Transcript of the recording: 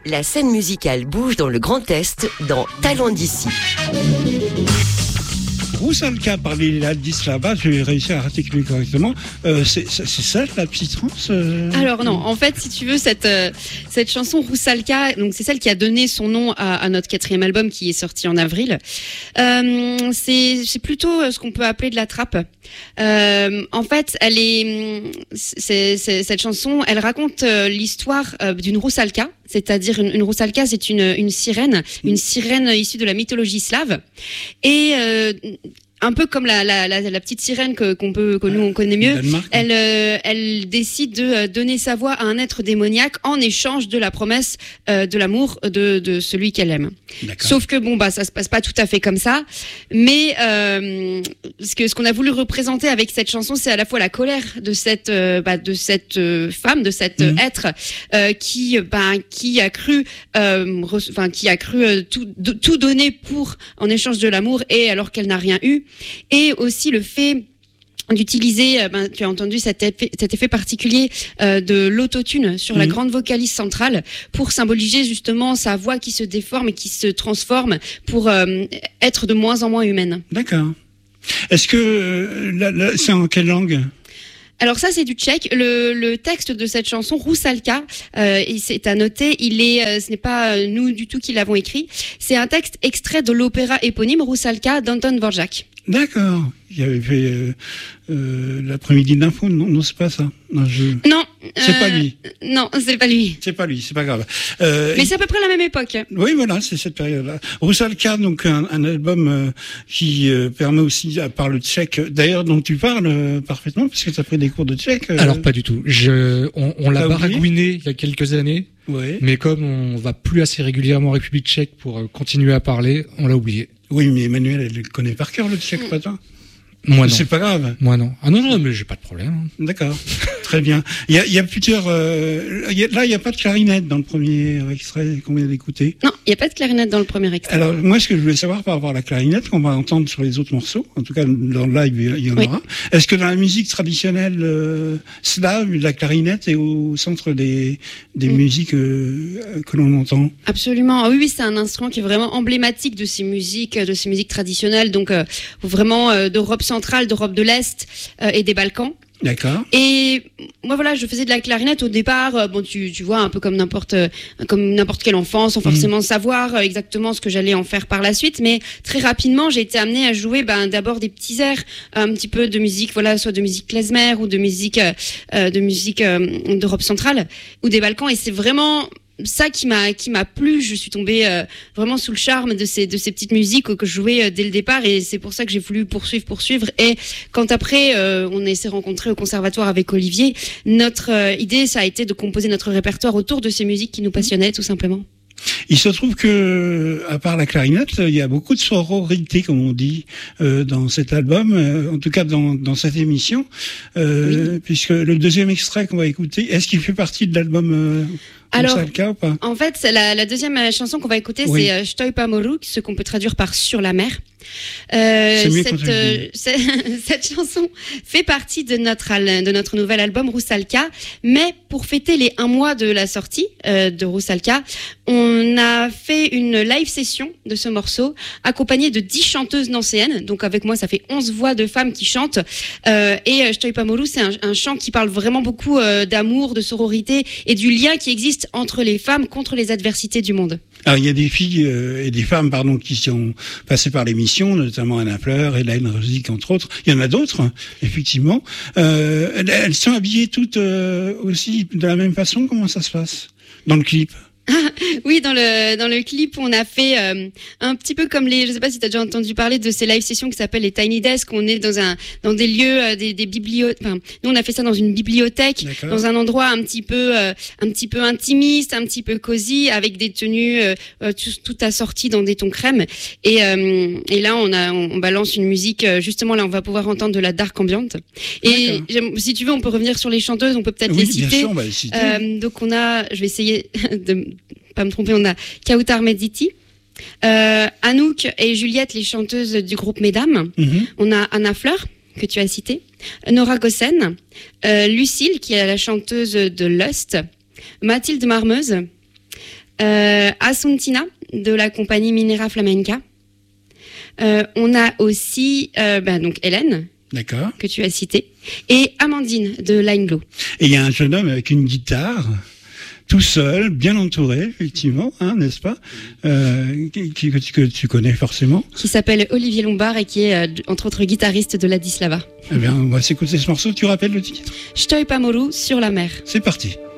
La scène musicale bouge dans le Grand Est, dans Talent d'ici. Roussalka par les Ladislavas, je vais réussir à articuler correctement. C'est ça la petite trance Alors non, en fait, si tu veux, cette chanson Roussalka, donc c'est celle qui a donné son nom à notre 4e album qui est sorti en avril. C'est plutôt ce qu'on peut appeler de la trappe. En fait, cette chanson, elle raconte l'histoire d'une Roussalka. C'est-à-dire une Roussalka, c'est une sirène issue de la mythologie slave. Et un peu comme la petite sirène que nous on connaît mieux, elle décide de donner sa voix à un être démoniaque en échange de la promesse de l'amour de celui qu'elle aime. D'accord. Sauf que ça se passe pas tout à fait comme ça, mais ce qu'on a voulu représenter avec cette chanson, c'est à la fois la colère de cette femme, de cet être qui a cru tout donner en échange de l'amour, et alors qu'elle n'a rien eu. Et aussi le fait d'utiliser, tu as entendu cet effet particulier de l'autotune sur la grande vocalise centrale pour symboliser justement sa voix qui se déforme et qui se transforme pour être de moins en moins humaine. D'accord. Est-ce que c'est en quelle langue ? Alors ça, c'est du tchèque. Le texte de cette chanson, Roussalka, c'est à noter, ce n'est pas nous du tout qui l'avons écrit. C'est un texte extrait de l'opéra éponyme Roussalka d'Anton Dvorak. D'accord. Il avait fait l'après-midi d'info. Non, c'est pas ça. Non. C'est pas lui. Non, c'est pas lui. C'est pas lui, c'est pas grave. Mais c'est à peu près la même époque. Oui, voilà, c'est cette période-là. Roussalka, donc un album qui permet aussi, par le tchèque, d'ailleurs dont tu parles parfaitement, parce que tu as pris des cours de tchèque. Alors pas du tout. On l'a baragouiné il y a quelques années, ouais. Mais comme on va plus assez régulièrement en République tchèque pour continuer à parler, on l'a oublié. Oui, mais Emmanuel, elle connaît par cœur le tchèque, pas toi ? Moi non. C'est pas grave. Moi non. Ah non, mais j'ai pas de problème. D'accord. Très bien. Il y a plusieurs. Là, il n'y a pas de clarinette dans le premier extrait qu'on vient d'écouter. Non, il n'y a pas de clarinette dans le premier extrait. Alors, moi, ce que je voulais savoir par rapport à la clarinette, qu'on va entendre sur les autres morceaux, en tout cas dans le live, il y en aura. Est-ce que dans la musique traditionnelle slave, la clarinette est au centre des musiques que l'on entend ? Absolument. Oui, c'est un instrument qui est vraiment emblématique de ces musiques traditionnelles, donc vraiment d'Europe centrale, d'Europe de l'Est et des Balkans. D'accord. Et moi, voilà, je faisais de la clarinette au départ. Tu vois, un peu comme n'importe quel enfant, sans forcément savoir exactement ce que j'allais en faire par la suite. Mais très rapidement, j'ai été amenée à jouer d'abord des petits airs, un petit peu de musique, voilà, soit de musique klezmer ou de musique d'Europe centrale ou des Balkans. Et c'est vraiment ça qui m'a plu. Je suis tombée vraiment sous le charme de ces petites musiques que je jouais dès le départ, et c'est pour ça que j'ai voulu poursuivre. Et quand après on s'est rencontrés au conservatoire avec Olivier, notre idée, ça a été de composer notre répertoire autour de ces musiques qui nous passionnaient, tout simplement. Il se trouve que, à part la clarinette, il y a beaucoup de sororité, comme on dit, dans cet album, en tout cas dans cette émission, puisque le deuxième extrait qu'on va écouter, est-ce qu'il fait partie de l'album Alors, ou pas ? En fait, c'est la deuxième chanson qu'on va écouter, c'est Stoj po moru, ce qu'on peut traduire par Sur la mer. Cette chanson fait partie de notre nouvel album Roussalka, mais pour fêter les 1 mois de la sortie de Roussalka, on a fait une live session de ce morceau accompagnée de 10 chanteuses nancéennes. Donc avec moi, ça fait 11 voix de femmes qui chantent. Et Stoj po moru, c'est un chant qui parle vraiment beaucoup d'amour, de sororité et du lien qui existe entre les femmes contre les adversités du monde. Alors, il y a des filles et des femmes, qui sont passées par l'émission, notamment Anna Fleur, Hélène Rosic, entre autres. Il y en a d'autres, effectivement. Elles sont habillées toutes aussi de la même façon. Comment ça se passe dans le clip ? Oui, dans le clip, on a fait un petit peu comme je sais pas si tu as déjà entendu parler de ces live sessions qui s'appellent les Tiny Desk. On est dans des lieux, des bibliothèques. Enfin, nous, on a fait ça dans une bibliothèque, dans un endroit un petit peu intimiste, un petit peu cosy, avec des tenues tout assorties dans des tons crème. Et là, on balance une musique. Justement, là, on va pouvoir entendre de la dark ambient. Et si tu veux, on peut revenir sur les chanteuses. On peut peut-être les citer. Bien sûr, on va les citer. Donc, je vais essayer de pas me tromper, on a Kautar Mediti, Anouk et Juliette, les chanteuses du groupe Mesdames. On a Anna Fleur, que tu as citée, Nora Gossen, Lucille, qui est la chanteuse de Lust, Mathilde Marmeuse, Asuntina de la compagnie Minera Flamenca. On a aussi donc Hélène. D'accord. Que tu as cité. Et Amandine de Line Glow. Et il y a un jeune homme avec une guitare, tout seul, bien entouré, effectivement, n'est-ce pas, que tu connais forcément. Qui s'appelle Olivier Lombard et qui est, entre autres, guitariste de Ladislava. Eh bien, on va s'écouter ce morceau. Tu rappelles le titre ? Stoi Pamoru sur la mer. C'est parti.